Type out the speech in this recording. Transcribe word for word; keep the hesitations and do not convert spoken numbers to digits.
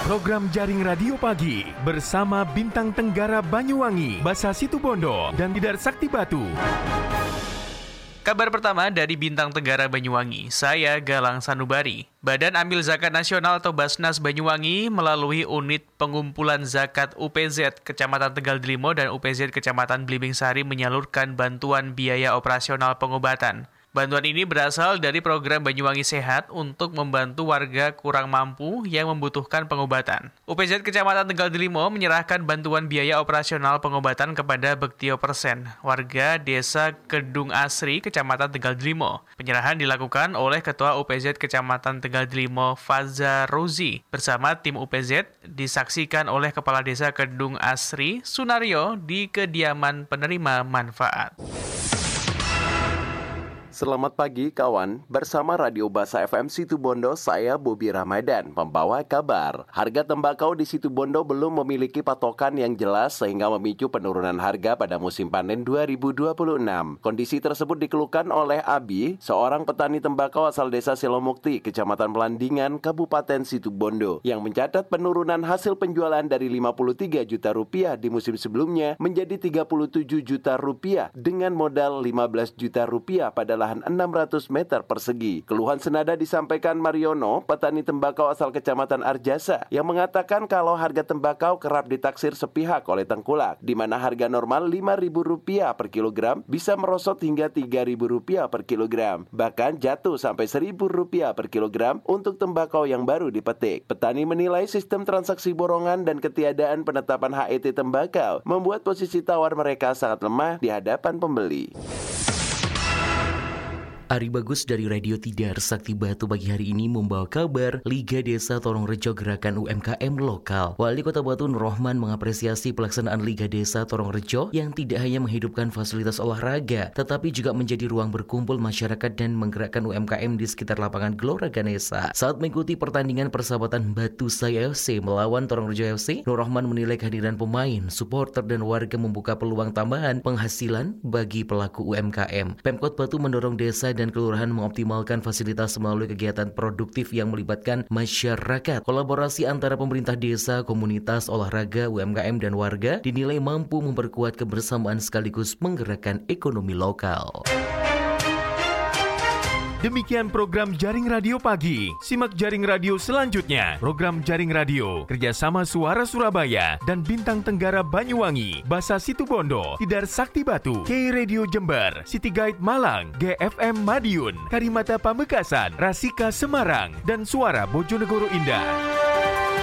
Program Jaring Radio Pagi bersama Bintang Tenggara Banyuwangi, Basa Situbondo, dan Tidar Sakti Batu. Kabar pertama dari Bintang Tenggara Banyuwangi, saya Galang Sanubari. Badan Amil Zakat Nasional atau Basnas Banyuwangi melalui unit pengumpulan zakat U P Z Kecamatan Tegal Delimo dan U P Z Kecamatan Blimbing Sari menyalurkan bantuan biaya operasional pengobatan. Bantuan ini berasal dari program Banyuwangi Sehat untuk membantu warga kurang mampu yang membutuhkan pengobatan. U P Z Kecamatan Tegal Delimo menyerahkan bantuan biaya operasional pengobatan kepada Bektio Persen, warga Desa Kedung Asri, Kecamatan Tegal Delimo. Penyerahan dilakukan oleh Ketua U P Z Kecamatan Tegal Delimo, Faza Rozi, bersama tim U P Z disaksikan oleh Kepala Desa Kedung Asri, Sunario, di kediaman penerima manfaat. Selamat pagi kawan, bersama Radio Basa F M Situbondo, saya Bobi Ramadan, pembawa kabar. Harga tembakau di Situbondo belum memiliki patokan yang jelas sehingga memicu penurunan harga pada musim panen dua ribu dua puluh enam. Kondisi tersebut dikeluhkan oleh Abi, seorang petani tembakau asal Desa Selomukti, Kecamatan Pelandingan, Kabupaten Situbondo, yang mencatat penurunan hasil penjualan dari lima puluh tiga juta rupiah di musim sebelumnya menjadi tiga puluh tujuh juta rupiah dengan modal lima belas juta rupiah pada lahan enam ratus meter persegi. Keluhan senada disampaikan Mariono, petani tembakau asal Kecamatan Arjasa, yang mengatakan kalau harga tembakau kerap ditaksir sepihak oleh tengkulak, di mana harga normal lima ribu rupiah per kilogram bisa merosot hingga tiga ribu rupiah per kilogram, bahkan jatuh sampai seribu rupiah per kilogram untuk tembakau yang baru dipetik. Petani menilai sistem transaksi borongan dan ketiadaan penetapan H E T tembakau membuat posisi tawar mereka sangat lemah di hadapan pembeli. Ari Bagus dari Radio Tidar Sakti Batu pagi hari ini membawa kabar Liga Desa Torongrejo Gerakan U M K M Lokal. Wali Kota Batu Nur Rohman mengapresiasi pelaksanaan Liga Desa Torongrejo yang tidak hanya menghidupkan fasilitas olahraga, tetapi juga menjadi ruang berkumpul masyarakat dan menggerakkan U M K M di sekitar lapangan Gelora Ganesa. Saat mengikuti pertandingan persahabatan Batu Saya F C melawan Torongrejo F C, Nur Rohman menilai kehadiran pemain, supporter dan warga membuka peluang tambahan penghasilan bagi pelaku U M K M. Pemkot Batu mendorong desa dan kelurahan mengoptimalkan fasilitas melalui kegiatan produktif yang melibatkan masyarakat. Kolaborasi antara pemerintah desa, komunitas, olahraga, U M K M, dan warga dinilai mampu memperkuat kebersamaan sekaligus menggerakkan ekonomi lokal. Demikian program Jaring Radio Pagi. Simak Jaring Radio selanjutnya. Program Jaring Radio kerjasama Suara Surabaya dan Bintang Tenggara Banyuwangi, Basa Situbondo, Tidar Sakti Batu, K Radio Jember, City Guide Malang, G F M Madiun, Karimata Pamekasan, Rasika Semarang, dan Suara Bojonegoro Indah.